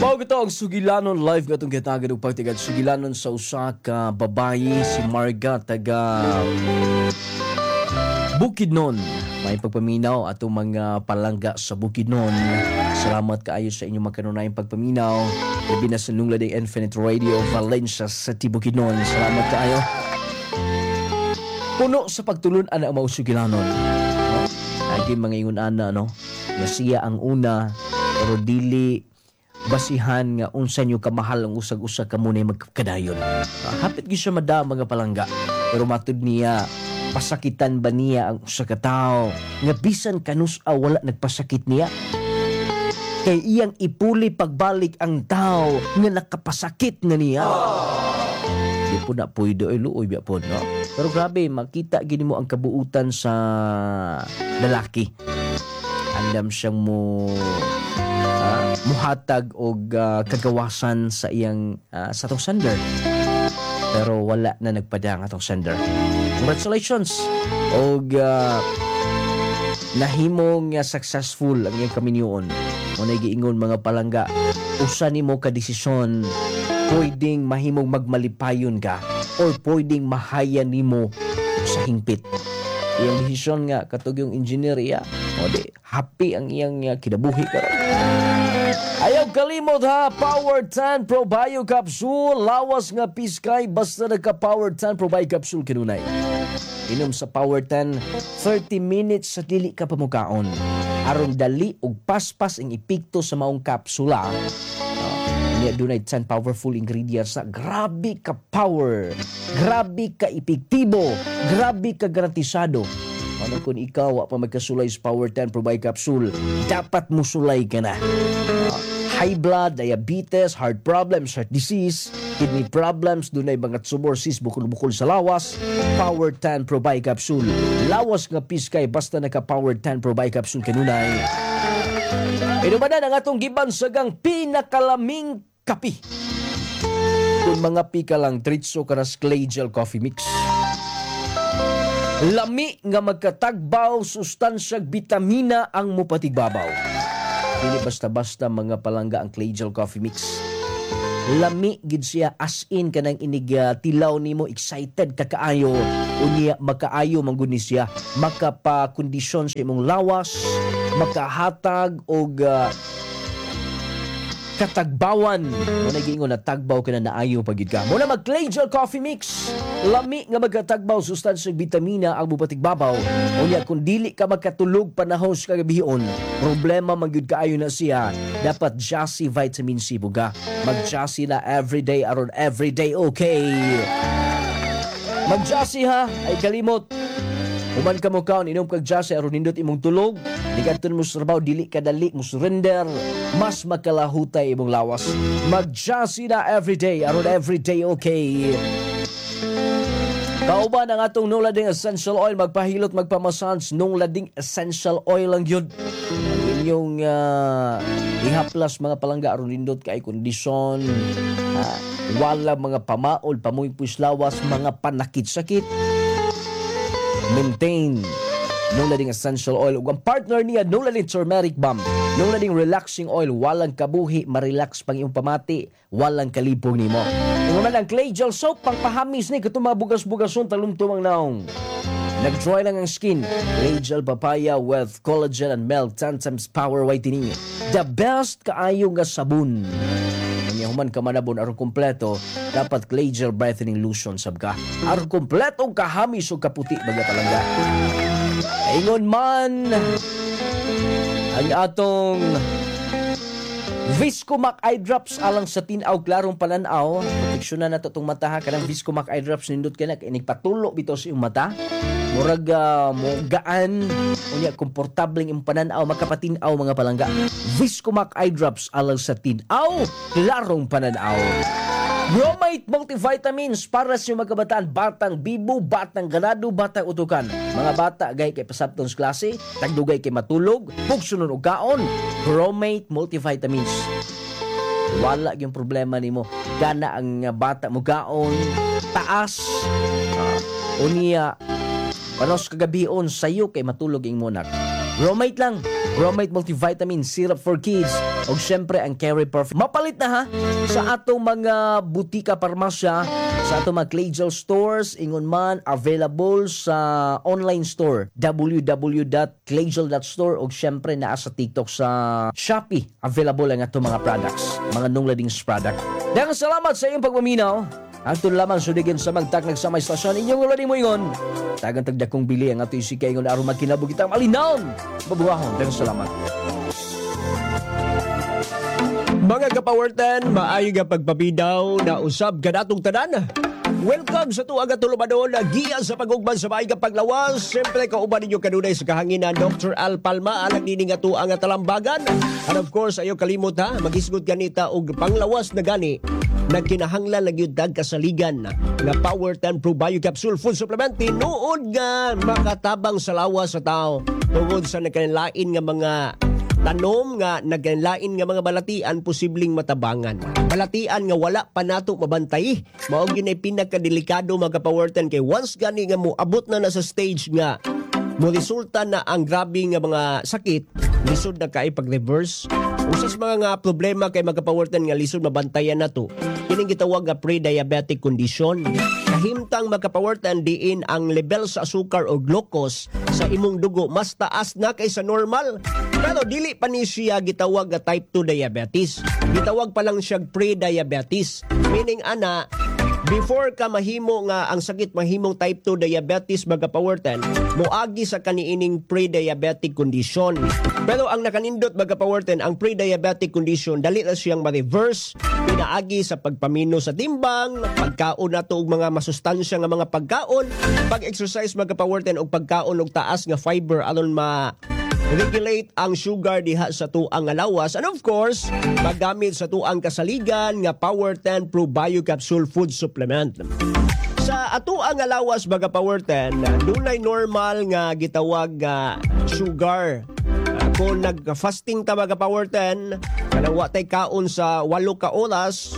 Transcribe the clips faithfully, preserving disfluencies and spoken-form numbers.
Mao gito ang sugilanon live nga itong kitagad og pagtigad sugilanon sa usa ka babayi si Marga taga Bukidnon. May pagpaminaw atong mga palangga sa Bukidnon. Salamat kaayo sa inyong magkanunayang pagpaminaw. Labi na sa Nunglading Infinite Radio Valencia City, Bukidnon. Salamat kaayo. Puno sa pagtulon ana ang mausugilanon. No? Lagi mga ingon ana no. Nga siya ang una pero dili basihan nga unsa nyo kamahal ang usag-usag ka muna magkadayon. Uh, hapit gyud siya mada mga palangga. Pero matud niya pasakitan ba niya ang usa ka tawo nga bisan kanus a wala nagpasakit niya? Kay iyang ipuli pagbalik ang tao nga nakapasakit na niya. Di po na pwede ay luoy biya po, no? Pero grabe, makita gini mo ang kabuutan sa lalaki. Andam siyang mo uh, muhatag og uh, kagawasan sa iyang uh, sa tong sender. Pero wala na nagpadang atong sender. Congratulations! Og uh, nahimong uh, successful ang iyang kaminyoon. Unay giingon mga palangga, usa nimo ka desisyon, pwedeng mahimong magmalipayon ka or pwedeng mahayan nimo sa hingpit. Iyang desisyon nga katug yung engineer iya, o di happy ang iyang uh, kinabuhi karon. Ayaw kalimot ha, Power ten Pro Bio Capsule, lawas nga piskay basta nagka Power ten Pro Bio Capsule kinunay. Inom sa Power ten, thirty minutes sa dili ka pamukaon. Aron dali og paspas ang epekto sa maong kapsula. Uh, niya dunay ten powerful ingredients na grabe ka power, grabe ka epektibo, grabe ka garantisado. Ano kung ikaw wa pa magkasulay sa Power ten Pro Bio Capsule, dapat mo sulay ka na. Uh, high blood, diabetes, heart problems, heart disease, kidney problems, dunay mga tumor, cyst, bukol-bukol sa lawas, Power ten Pro Bio Capsule. Lawas nga piskay basta naka Power ten Pro Bio Capsule kanunay. Inumanan ang atong giban sagang pinakalaming kapi. Kung mga pika lang tritso karas clay gel coffee mix. Lami nga magkatagbaw sustansyag bitamina ang mupatigbabaw. Dili basta-basta mga palangga ang clay gel coffee mix. Lami gid siya as in kanang inig uh, tilaw nimo excited ka kaayo unya makaayo manggod ni siya makapakondisyon sa imong lawas makahatag og uh, katagbawan mo nagingon na tagbaw ka na naayo pagid ka mo na mag clay gel coffee mix lami nga magkatagbaw sustansyang bitamina ang bupatigbabaw unya kung dili ka magkatulog panahon sa kagabihon problema magyud kaayo na siya dapat Jassy vitamin C buga mag Jassy na everyday aron everyday okay mag Jassy ha ay kalimot human ka mo kaon inom kag Jassy aron nindot imong tulog digadton mo sa trabaho dili ka dali mo surrender mas makalahutay imong lawas mag Jassy na everyday aron everyday okay. Kauban ang atong Nunglading Essential Oil magpahilot magpamassage Nunglading Essential Oil lang yun ang inyong uh, ihaplas mga palangga aron nindot kay kondisyon uh, wala mga pamaol pamuypus lawas mga panakit-sakit maintain Nunglading Essential Oil ug ang partner niya Nunglading Turmeric Balm Nunglading Relaxing Oil walang kabuhi marelax pang iyong pamati walang kalipong nimo ug man ang clay gel soap pangpahamis ni katong mga bugas-bugason talumtumang naong nag-dry lang ang skin clay gel papaya with collagen and milk ten times power whitening the best kaayo nga sabon nya human ka manabon aron kompleto dapat clay gel brightening lotion sab ka aron kompletong kahamis ug kaputi baga palangga. Ingon man ang atong Viscomac Eye Drops alang sa tinaw klarong pananaw proteksyonan na itong mata ha kanang Viscomac Eye Drops nindot ka na inigpatulo bitaw sa iyong mata murag uh, mo gaan unya komportableng imong pananaw makapatinaw mga palangga Viscomac Eye Drops alang sa tinaw klarong pananaw. Bromate multivitamins para sa mga kabataan, batang bibo, batang ganado, batang utukan. Mga bata gay kay pasabton sa klase, tagdugay kay matulog, pugsunon og kaon. Bromate multivitamins. Wala yung problema nimo. Gana ang bata mo kaon, taas. Uh, unya panos kagabion sayo kay matulog ing monak. Bromate lang. Bromate Multivitamin Syrup for Kids, o syempre ang Carry Perfect. Mapalit na ha sa atong mga butika, parmasya, sa atong mga Claygel stores, ingon man available sa online store w w w dot claygel dot store, o syempre naa sa TikTok, sa Shopee available ang atong mga products, mga nungladings product. Daghang salamat sa iyong pagmaminaw. Ang lamang sudigin sa magtaknag sa may stasyon, inyong ulan mo ingon. Tagang tagdakong bili ang ato isikay ingon aron magkinabog kitang malinaw. Mabuhahon. Daghang salamat. Mga kapawerten, maayo nga pagpabidaw na usab kanatong tanan. Welcome sa tuwag at tulumadon na giya sa pagugban sa maayong paglawas. Siyempre, kauban ninyo kanunay sa kahanginan, Doctor Al Palma, alang nini nga tuwang at talambagan. And of course, ayaw kalimot ha, magisgot ganita og panglawas na gani na kinahanglan lang yung kasaligan nga Power ten Pro Bio Capsule Food Supplement. Tinuod nga makatabang sa lawas sa tao tungod sa nagkanilain nga mga tanom nga naglain nga mga balatian posibleng matabangan. Balatian nga wala pa nato mabantay. Mao gyud ay pinakadelikado mga kapawerten kay once gani nga mo abot na na sa stage nga mo resulta na ang grabe nga mga sakit, lisod na kay pag-reverse. Usas mga nga problema kay mga kapawerten nga lisod mabantayan nato. Kining gitawag nga pre-diabetic condition. Kahimtang magkapawerten diin ang level sa asukar o glucose sa imong dugo mas taas na kaysa normal. Pero dili pa ni siya gitawag nga type two diabetes. Gitawag pa lang siya pre-diabetes. Meaning ana, before ka mahimo nga ang sakit mahimong type two diabetes magkapawerten, moagi sa kaniining pre-diabetic condition. Pero ang nakanindot magkapawerten, ang pre-diabetic condition dali na siyang ma-reverse pinaagi sa pagpamino sa timbang, pagkaon nato og mga masustansya nga mga pagkaon, pag-exercise magkapawerten og pagkaon og taas nga fiber aron ma regulate ang sugar diha sa tuang nga lawas, and of course magamit sa tuang kasaligan nga Power ten Pro Bio Capsule Food Supplement. Sa atuang nga lawas baga Power ten, dunay normal nga gitawag nga sugar. Kung nag-fasting ta baga Power ten, kanang wa tay kaon sa walo ka oras,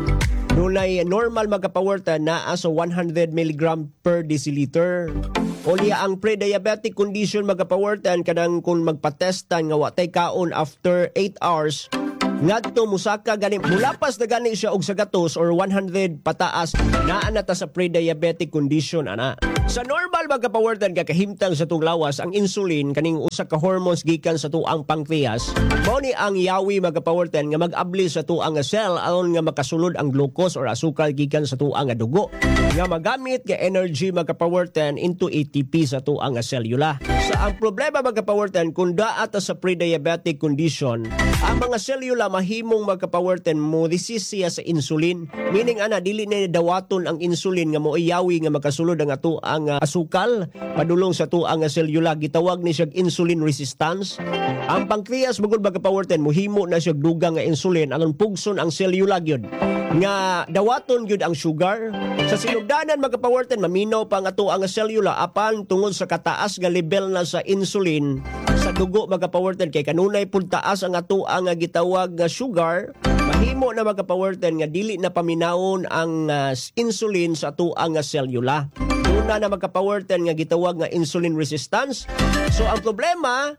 dunay normal mga Power ten naa sa one hundred milligrams per deciliter. Unya ang pre-diabetic condition mga Power ten, kanang kung magpatestan nga watay kaon after eight hours, ngadto musaka gani mulapas na gani siya og sagatos or one hundred pataas, naa na ta sa pre-diabetic condition ana. Sa normal mga Power ten kakahimtang sa tuong lawas, ang insulin kaning usa ka hormones gikan sa tuang pancreas, mao ni ang yawi mga Power ten nga mag-abli sa tuang nga cell aron nga makasulod ang glucose or asukal gikan sa tuang nga dugo nga magamit nga energy mga Power ten into A T P sa tuang nga selula. Sa ang problema mga Power ten, kung daat sa pre-diabetic condition, ang mga selula mahimong mga Power ten mo resist siya sa insulin, meaning ana dili na dawaton ang insulin nga mo iyawi nga makasulod ang ato ang uh, asukal padulong sa tuang nga selula. Gitawag ni siya insulin resistance. Ang pancreas bugod mga Power ten mohimo na siya dugang nga insulin aron pugson ang selula gyud nga dawaton gyud ang sugar. Sa sinugdanan mga Power ten, maminaw pa nga tuang nga selula apan tungod sa kataas nga level na sa insulin sa dugo mga Power ten, kay kanunay pud taas ang ato ang gitawag nga sugar, mahimo na mga Power ten nga dili na paminawon ang uh, insulin sa ato ang selula. Una na mga Power ten nga gitawag nga insulin resistance. So ang problema,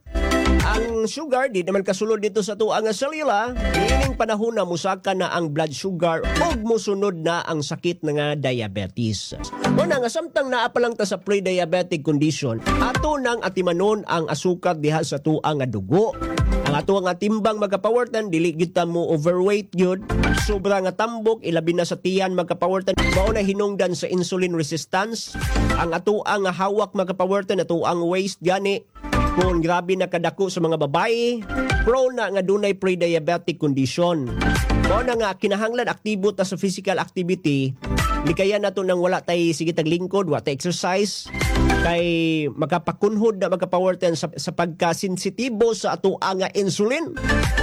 ang sugar di naman kasulod dito sa tuang nga selula, ining panahon na musaka na ang blood sugar ug musunod na ang sakit na nga diabetes. Una nga samtang naa pa lang ta sa pre-diabetic condition, ato nang atimanon ang asukar diha sa tuang nga dugo. Ang ato nga timbang mga Power ten, dili gyud ta mo overweight gyud, sobra nga tambok ilabi na sa tiyan mga Power ten, mao na hinungdan sa insulin resistance. Ang ato ang hawak mga Power ten, ato ang waist gani kung grabe na kadako sa mga babae, prone na nga dunay pre-diabetic condition. Mao na nga kinahanglan aktibo ta sa physical activity, likaya nato nang wala tay sige tag lingkod, wala tay exercise, kay makapakunhod na mga Power ten sa, sa pagkasensitibo sa ato ang insulin.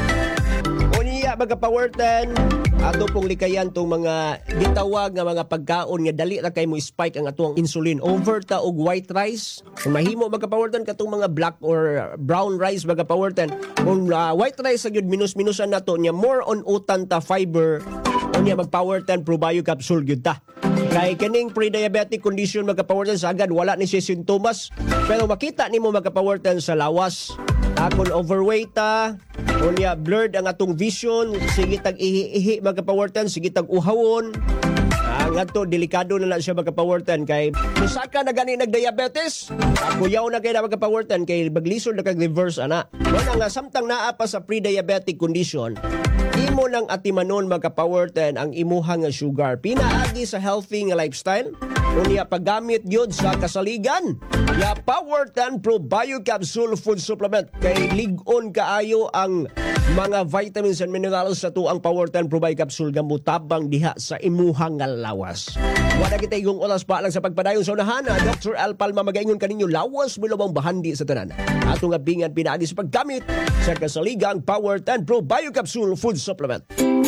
Unya mga Power ten, ato pong likayan tong mga gitawag nga mga pagkaon nga dali ra kay mo spike ang atuang insulin. Over ta og white rice, kung mahimo mga Power ten katong mga black or brown rice mga Power ten, kung uh, white rice gyud minus-minusan nato nya more on utan ta fiber, unya mag Power ten Pro Bio Capsule gyud ta. Kay kining pre-diabetic condition mga Power ten sagad wala ni siya sintomas, pero makita nimo mga Power ten sa lawas Akon overweight ta, unya blurred ang atong vision, sige tag ihi-ihi mga kapawartan, sige tag uhawon. Ang ato delikado na lang siya mga kapawartan kay musaka na gani nag-diabetes. Kuyaw na kay na mga kapawartan kay maglisod na kag reverse ana. Wala nga samtang naa pa sa pre-diabetic condition, imo nang atimanon mga kapawartan ang imuhang nga sugar. Pinaagi sa healthy nga lifestyle. Unya paggamit yun sa kasaligan. Ya Powertan Pro Bio Capsule Food Supplement kay lig-on kaayo ang mga vitamins and minerals sa tuang Powertan Pro Bio Capsule nga mutabang diha sa imuhang nga lawas. Wala kita igong oras pa lang sa pagpadayon sa unahan. Doctor Al Palma magaingon kaninyo lawas bilawang bahandi sa tanan. Ato nga bingan pinaagi sa paggamit sa kasaligang Powertan Pro Bio Capsule Food Supplement.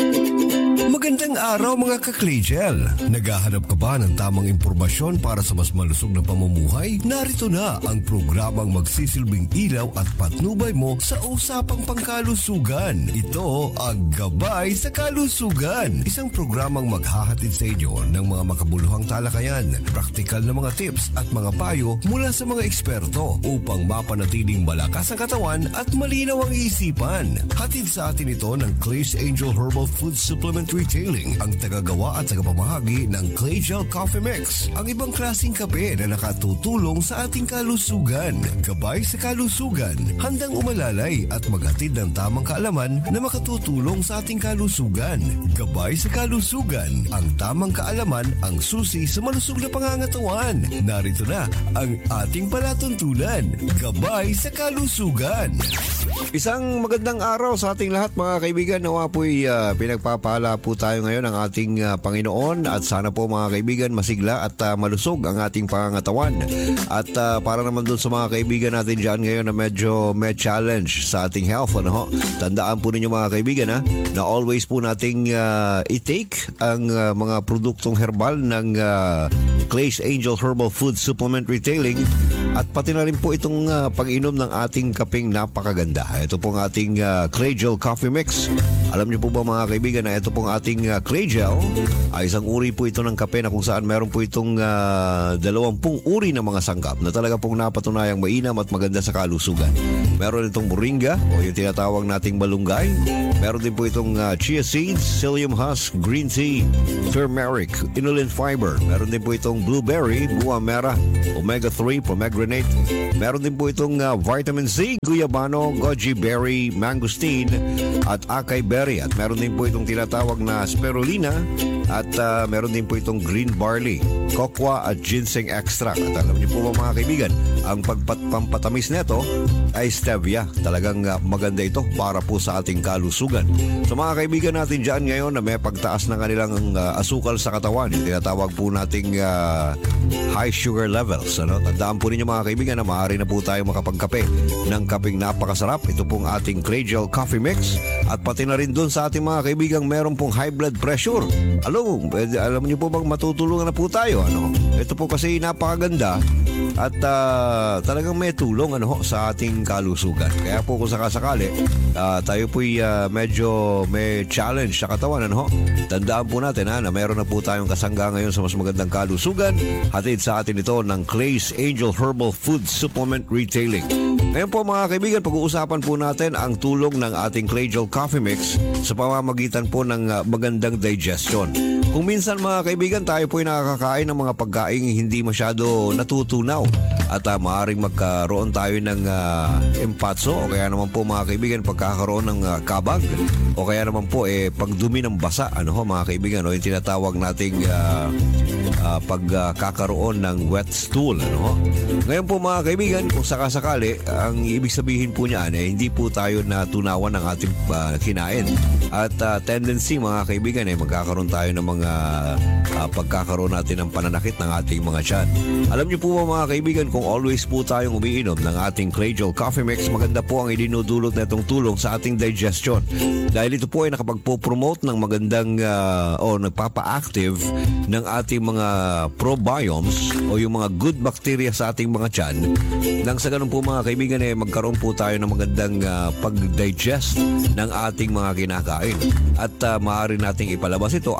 Magandang araw mga ka-Claygel. Naghahanap ka ba ng tamang impormasyon para sa mas malusog na pamumuhay? Narito na ang programang magsisilbing ilaw at patnubay mo sa usapang pangkalusugan. Ito ang Gabay sa Kalusugan. Isang programang maghahatid sa inyo ng mga makabuluhang talakayan, praktikal na mga tips at mga payo mula sa mga eksperto upang mapanatiling malakas ang katawan at malinaw ang isipan. Hatid sa atin ito ng Clay's Angel Herbal Food Supplement Retailing, ang tagagawa at tagapamahagi ng Claygel Coffee Mix, ang ibang klaseng kape na nakatutulong sa ating kalusugan. Gabay sa Kalusugan, handang umalalay at maghatid ng tamang kaalaman na makatutulong sa ating kalusugan. Gabay sa Kalusugan, ang tamang kaalaman ang susi sa malusog na pangangatawan. Narito na ang ating palatuntunan. Gabay sa Kalusugan. Isang magandang araw sa ating lahat mga kaibigan. Nawa po'y uh, pinagpapala po tayo ngayon ng ating uh, Panginoon at sana po mga kaibigan masigla at uh, malusog ang ating pangangatawan. At uh, para naman dun sa mga kaibigan natin dyan ngayon na medyo may challenge sa ating health, ano ho? Tandaan po ninyo mga kaibigan ha, na always po nating uh, i-take ang uh, mga produktong herbal ng uh, Clay's Angel Herbal Food Supplement Retailing at pati na rin po itong uh, pag-inom ng ating kapeng napakaganda. Ito pong ating uh, Claygel Coffee Mix. Alam niyo po ba mga kaibigan na ito pong ating uh, Claygel ay isang uri po ito ng kape na kung saan meron po itong uh, dalawampung uri ng mga sangkap na talaga pong napatunayang mainam at maganda sa kalusugan. Meron itong moringa o yung tinatawag nating malunggay. Meron din po itong uh, chia seeds, psyllium husk, green tea, turmeric, inulin fiber. Meron din po itong blueberry, buwa mera, omega three, pomegranate. Meron din po itong uh, vitamin C, guyabano, goji berry, mangosteen at acai berry. At meron din po itong tinatawag na spirulina at uh, meron din po itong green barley, kokwa at ginseng extract. At alam niyo po ba mga kaibigan, ang pagpampatamis nito ay stevia. Talagang uh, maganda ito para po sa ating kalusugan. So mga kaibigan natin dyan ngayon na may pagtaas ng kanilang uh, asukal sa katawan, yung tinatawag po nating uh, high sugar levels. Ano? Tandaan po ninyo mga kaibigan na maaari na po tayo makapagkape ng kapeng napakasarap. Ito pong ating Claygel Coffee Mix. At pati na rin doon sa ating mga kaibigang meron pong high blood pressure. Alam, alam niyo po bang matutulungan na po tayo? Ano? Ito po kasi napakaganda at uh, talagang may tulong ano, sa ating kalusugan. Kaya po kung sakasakali, uh, tayo po'y uh, medyo may challenge sa katawan. Ano? Tandaan po natin ha, na meron na po tayong kasangga ngayon sa mas magandang kalusugan. Hatid sa atin ito ng Clay's Angel Herbal Food Supplement Retailing. Ngayon po mga kaibigan, pag-uusapan po natin ang tulong ng ating Claygel Coffee Mix sa pamamagitan po ng uh, magandang digestion. Kung minsan mga kaibigan, tayo po'y nakakakain ng mga pagkain hindi masyado natutunaw at uh, maaaring magkaroon tayo ng uh, empatso o kaya naman po mga kaibigan pagkakaroon ng uh, kabag o kaya naman po eh, pagdumi ng basa, ano ho mga kaibigan, o yung tinatawag nating uh, uh, pagkakaroon uh, ng wet stool, ano ho. Ngayon po mga kaibigan, kung sakasakali, ang ibig sabihin po niyan eh, hindi po tayo natunawan ng ating uh, kinain at uh, tendency mga kaibigan eh, magkakaroon tayo ng mga uh, pagkakaroon natin ng pananakit ng ating mga tiyan. Alam niyo po ba mga kaibigan, kung always po tayong umiinom ng ating Claygel Coffee Mix, maganda po ang idinudulot na itong tulong sa ating digestion. Dahil ito po ay nakapagpo-promote ng magandang uh, o nagpapa-active ng ating mga probiomes o yung mga good bacteria sa ating mga tiyan. Nang sa ganun po mga kaibigan eh, magkaroon po tayo ng magandang uh, pag-digest ng ating mga kinakain. At uh, maaari nating ipalabas ito araw-araw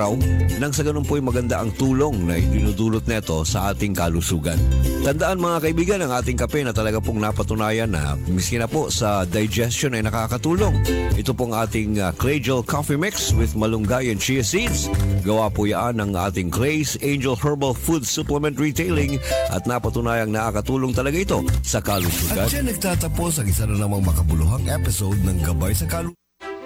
araw nang sa ganun po'y maganda ang tulong na idinudulot neto sa ating kalusugan. Tandaan mga kaibigan, ang ating kape na talaga pong napatunayan na miski na po sa digestion ay nakakatulong. Ito pong ating uh, Claygel Coffee Mix with malunggay and chia seeds. Gawa po yan ng ating Clay's Angel Herbal Food Supplement Retailing at napatunayang nakakatulong talaga ito sa kalusugan. At dyan nagtatapos ang isa na namang makabuluhang episode ng Gabay sa Kalusugan.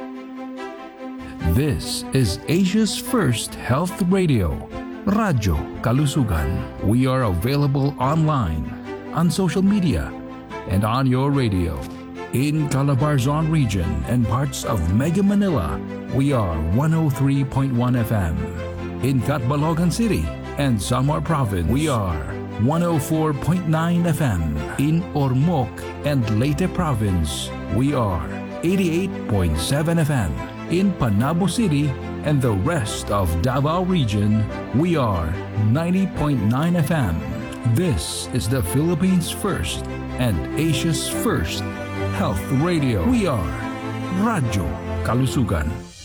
This is Asia's first health radio, Radyo Kalusugan. We are available online, on social media, and on your radio. In Calabarzon region and parts of Mega Manila, we are one oh three point one F M. In Catbalogan City and Samar Province, we are one oh four point nine F M. In Ormoc and Leyte Province, we are eighty-eight point seven F M. In Panabo City and the rest of Davao region, we are ninety point nine F M. This is the Philippines' first and Asia's first health radio. We are Radyo Kalusugan.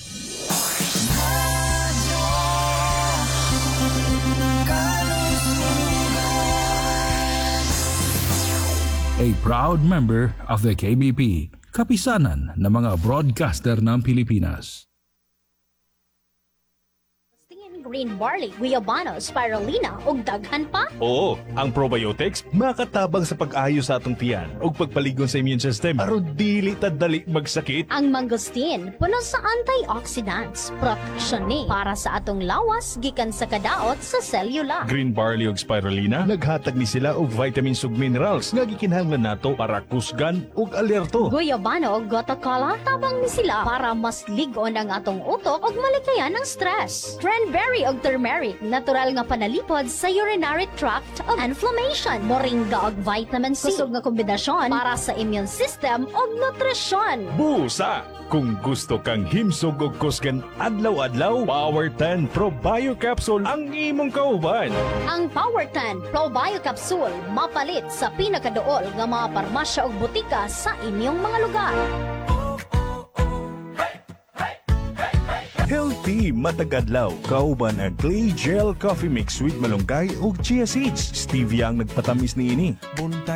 A proud member of the K B P, kapisanan ng mga broadcaster ng Pilipinas. Green barley, guayabano, spirulina ug daghan pa? Oo, ang probiotics makatabang sa pag-ayos sa atong tiyan ug pagpaligon sa immune system aron dili ta dali magsakit. Ang mangosteen puno sa antioxidants, protection ni para sa atong lawas gikan sa kadaot sa selula. Green barley ug spirulina naghatag ni sila og vitamins ug minerals nga gikinahanglan nato para kusgan ug alerto. Guayabano ug gotu kola tabang ni sila para mas lig-on ang atong utok ug malikayan ang stress. Cranberry og turmeric, natural nga panalipod sa urinary tract of inflammation. Moringa og vitamin C, kusog nga kombinasyon para sa immune system og nutrisyon. Busa! Kung gusto kang himsog og kusgan adlaw-adlaw, Power ten Pro Bio Capsule ang imong kauban. Ang Power ten Pro Bio Capsule mapalit sa pinakaduol nga mga parmasya og butika sa inyong mga lugar. Healthy matagadlaw. Kauban ang Claygel Coffee Mix with malunggay ug chia seeds. Stevia ang nagpatamis niini. Buntag